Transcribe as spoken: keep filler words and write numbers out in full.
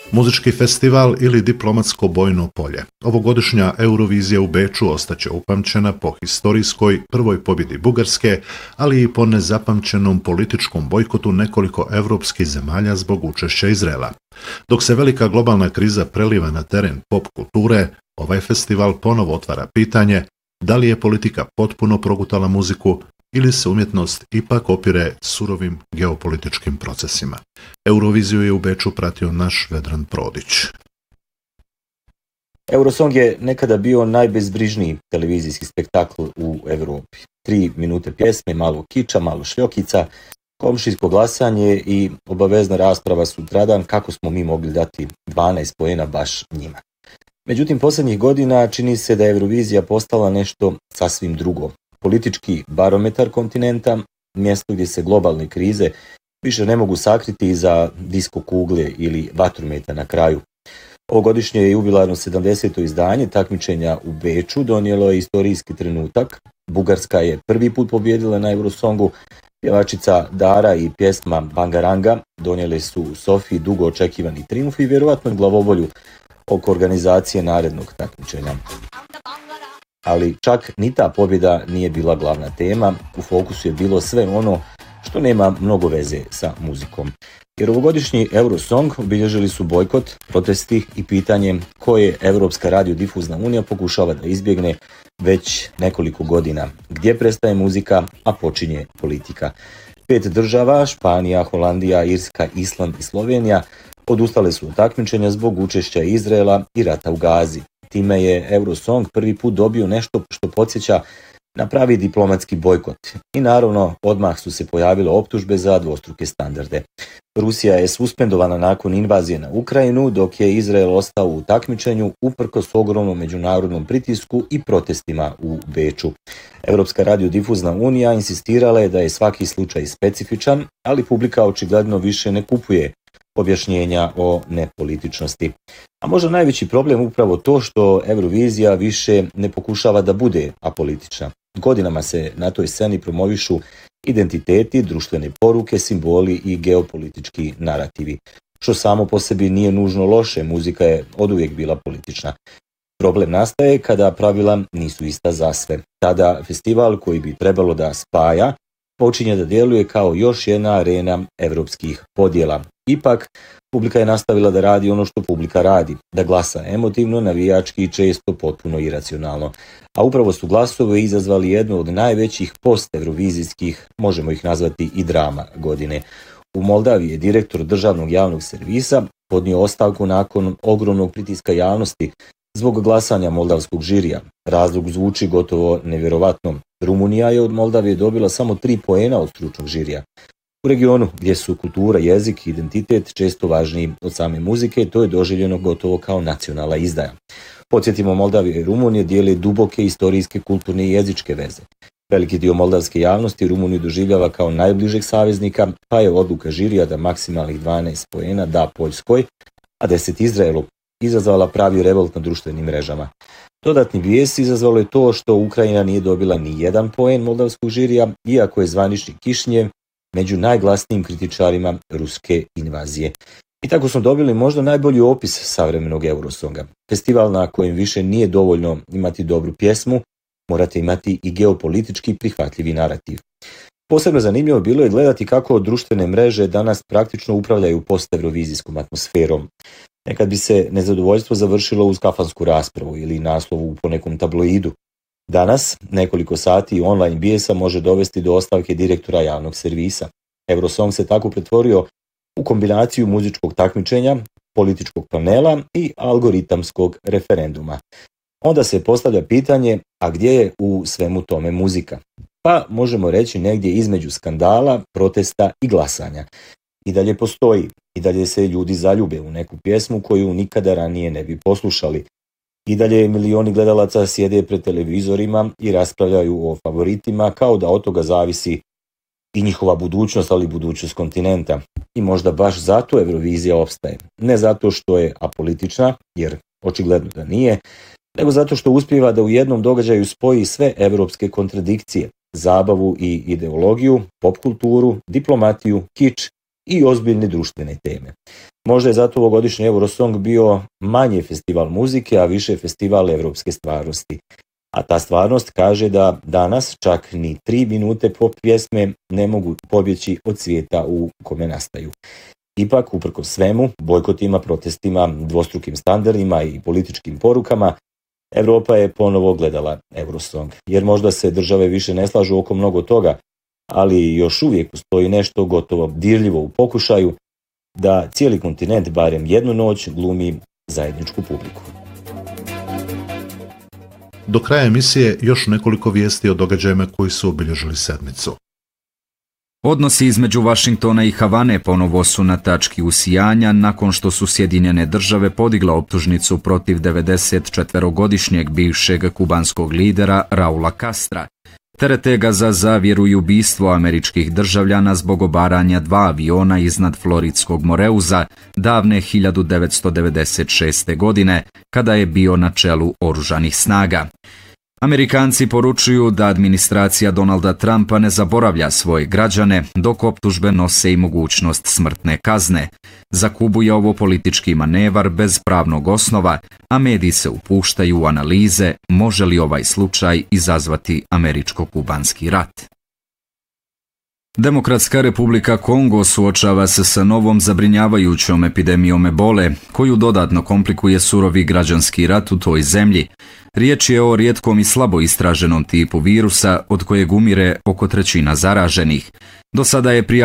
Muzički festival ili diplomatsko bojno polje. Ovogodišnja Eurovizija u Beču ostaće upamćena po historijskoj prvoj pobjedi Bugarske, ali i po nezapamćenom političkom bojkotu nekoliko evropskih zemalja zbog učešća Izraela. Dok se velika globalna kriza preliva na teren pop kulture, ovaj festival ponovo otvara pitanje da li je politika potpuno progutala muziku ili se umjetnost ipak opire surovim geopolitičkim procesima. Euroviziju je u Beču pratio naš Vedran Prodić. Eurosong je nekada bio najbezbrižniji televizijski spektakl u Europi. Tri minute pjesme, malo kiča, malo šljokica, komšijsko glasanje i obavezna rasprava sutradan kako smo mi mogli dati dvanaest poena baš njima. Međutim, posljednjih godina čini se da je Eurovizija postala nešto sasvim drugo. Politički barometar kontinenta, mjesto gdje se globalne krize više ne mogu sakriti iza disko kugle ili vatrometa na kraju. Ovogodišnje je jubilarno sedamdeseto izdanje takmičenja u Beču donijelo je istorijski trenutak. Bugarska je prvi put pobjedila na Eurosongu, pjevačica Dara i pjesma Bangaranga donijele su u Sofiji dugo očekivani trijumf i vjerojatno glavobolju oko organizacije narednog takmičenja. Ali čak ni ta pobjeda nije bila glavna tema, u fokusu je bilo sve ono što nema mnogo veze sa muzikom. Jer ovogodišnji Eurosong obilježili su bojkot, protesti i pitanje koje Europska radiodifuzna unija pokušava da izbjegne već nekoliko godina. Gdje prestaje muzika, a počinje politika. Pet država, Španija, Holandija, Irska, Island i Slovenija, odustale su od takmičenja zbog učešća Izraela i rata u Gazi. Time je Eurosong prvi put dobio nešto što podsjeća na pravi diplomatski bojkot. I naravno, odmah su se pojavile optužbe za dvostruke standarde. Rusija je suspendovana nakon invazije na Ukrajinu, dok je Izrael ostao u takmičenju uprkos ogromnom međunarodnom pritisku i protestima u Beču. Europska radiodifuzna unija insistirala je da je svaki slučaj specifičan, ali publika očigledno više ne kupuje objašnjenja o nepolitičnosti. A možda najveći problem upravo to što Eurovizija više ne pokušava da bude apolitična. Godinama se na toj sceni promovišu identiteti, društvene poruke, simboli i geopolitički narativi. Što samo po sebi nije nužno loše, muzika je oduvijek bila politična. Problem nastaje kada pravila nisu ista za sve. Tada festival koji bi trebalo da spaja počinje da djeluje kao još jedna arena evropskih podjela. Ipak, publika je nastavila da radi ono što publika radi, da glasa emotivno, navijački i često potpuno iracionalno. A upravo su glasove izazvali jednu od najvećih post-eurovizijskih, možemo ih nazvati i drama godine. U Moldaviji je direktor državnog javnog servisa podnio ostavku nakon ogromnog pritiska javnosti zbog glasanja moldavskog žirija. Razlog zvuči gotovo nevjerovatno. Rumunija je od Moldavije dobila samo tri poena od stručnog žirija. U regionu gdje su kultura, jezik i identitet često važniji od same muzike, to je doživljeno gotovo kao nacionalna izdaja. Podsjetimo, Moldavija i Rumunija dijele duboke istorijske, kulturne i jezičke veze. Veliki dio moldavske javnosti Rumuniju doživljava kao najbližeg saveznika, pa je odluka žirija da maksimalnih dvanaest poena da Poljskoj, a deset Izraelu, izazvala pravi revolt na društvenim mrežama. Dodatni bijes izazvalo je to što Ukrajina nije dobila ni jedan poen moldavskog žirija, iako je zvanični Kišinjev među najglasnijim kritičarima ruske invazije. I tako smo dobili možda najbolji opis savremenog Eurosonga. Festival na kojem više nije dovoljno imati dobru pjesmu, morate imati i geopolitički prihvatljivi narativ. Posebno zanimljivo bilo je gledati kako društvene mreže danas praktično upravljaju post-eurovizijskom atmosferom. Nekad bi se nezadovoljstvo završilo uz kafansku raspravu ili naslovu po nekom tabloidu. Danas, nekoliko sati online bijesa može dovesti do ostavke direktora javnog servisa. Eurosong se tako pretvorio u kombinaciju muzičkog takmičenja, političkog panela i algoritamskog referenduma. Onda se postavlja pitanje, a gdje je u svemu tome muzika? Pa možemo reći negdje između skandala, protesta i glasanja. I dalje postoji, i dalje se ljudi zaljube u neku pjesmu koju nikada ranije ne bi poslušali. I dalje milioni gledalaca sjede pred televizorima i raspravljaju o favoritima kao da od toga zavisi i njihova budućnost, ali i budućnost kontinenta. I možda baš zato Eurovizija opstaje. Ne zato što je apolitična, jer očigledno da nije, nego zato što uspijeva da u jednom događaju spoji sve evropske kontradikcije, zabavu i ideologiju, pop kulturu, diplomatiju, kič i ozbiljne društvene teme. Možda je zato ovogodišnji Eurosong bio manje festival muzike, a više festival evropske stvarnosti. A ta stvarnost kaže da danas čak ni tri minute pop pjesme ne mogu pobjeći od svijeta u kome nastaju. Ipak, uprkos svemu, bojkotima, protestima, dvostrukim standardima i političkim porukama, Evropa je ponovo gledala Eurosong, jer možda se države više ne slažu oko mnogo toga, ali još uvijek postoji nešto gotovo dirljivo u pokušaju da cijeli kontinent barem jednu noć glumi zajedničku publiku. Do kraja emisije još nekoliko vijesti o događajima koji su obilježili sedmicu. Odnosi između Vašingtona i Havane ponovo su na tački usijanja nakon što su Sjedinjene države podigla optužnicu protiv devedesetčetverogodišnjeg bivšeg kubanskog lidera Raula Castra. Terete ga za zavjeru i ubistvo američkih državljana zbog obaranja dva aviona iznad Floridskog Moreuza davne hiljadu devetsto devedeset šeste. godine, kada je bio na čelu oružanih snaga. Amerikanci poručuju da administracija Donalda Trumpa ne zaboravlja svoje građane, dok optužbe nose i mogućnost smrtne kazne. Za Kubu je ovo politički manevar bez pravnog osnova, a mediji se upuštaju u analize može li ovaj slučaj izazvati američko-kubanski rat. Demokratska republika Kongo suočava se sa novom zabrinjavajućom epidemijom ebole, koju dodatno komplikuje surovi građanski rat u toj zemlji. Riječ je o rijetkom i slabo istraženom tipu virusa od kojeg umire oko trećina zaraženih. Do sada je